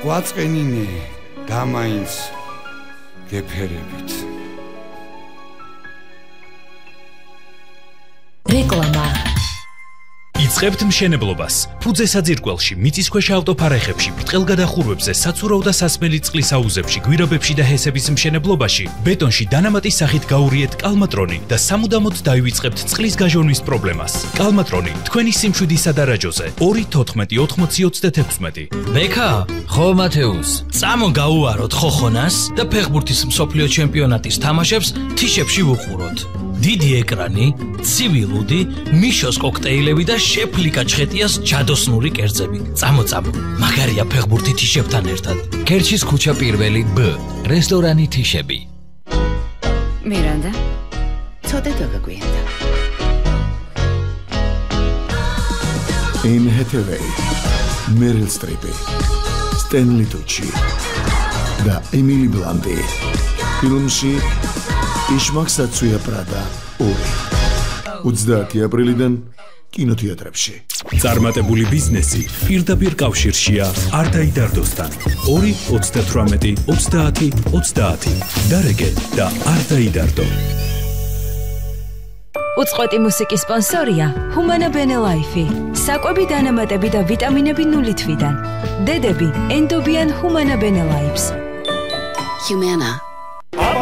გვაწყენინე დამაინც გეფერებით. რეკლამა იწყებთ მშენებლობას. ფუძე საძირკველში, მიწისქვეშა ავტოფარეხებში, ბრტყელგადახურვებზე, საცურაო და სასმელი წყლის აუზებში, გვირაბებში და ჰესების მშენებლობაში, ბეტონში დანამატის სახით გაურიეთ კალმატრონი და სამუდამოდ დაივიწყებთ წყლის გაჟონვის პრობლემას. კალმატრონი თქვენი სიმშვიდისა და რაჯოზე 2-14-80-36. ბექა, ხო მათეუს. წამო გაუაროთ ხოხონას და ფეხბურთის მსოფლიო ჩემპიონატის თამაშებს თიშებში ვუყუროთ. დიდი ეკრანი, ცივი ლუდი, მიშოს კოქტეილები და შეფლიკა ჩხეტიას ჯადოსნური კერძები. წამო, მაგარია ფეხბურთი თიშებთან ერთად. ქერჩის ქუჩა პირველი B, რესტორანი თიშები. მირანდა, ცოტა დაგაგვიანდა. Anne Hathaway, Meryl Streep, Stanley Tucci და Emily Blunt. ფილმში იშმაკსაცუია პრადა 2. 30 აპრილიდან კინოთეატრებში. წარმატებული ბიზნესი პირდაპირ კავშირშია არტაიდარდოსთან. 2-38-30-30 დარეგე და არტაიდარდო. უწყვეტი მუსიკის სპონსორია Humana Bene Life. საკვები დანამატები და ვიტამინები 0 თვიდან. დედები ენდობიან Humana Bene Lives. Humana